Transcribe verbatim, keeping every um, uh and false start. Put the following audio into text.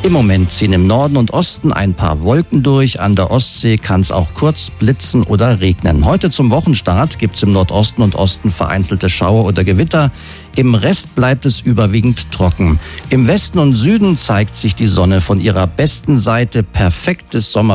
Im Moment ziehen im Norden und Osten ein paar Wolken durch. An der Ostsee kann es auch kurz blitzen oder regnen. Heute zum Wochenstart gibt es im Nordosten und Osten vereinzelte Schauer oder Gewitter. Im Rest bleibt es überwiegend trocken. Im Westen und Süden zeigt sich die Sonne von ihrer besten Seite. Perfektes Sommer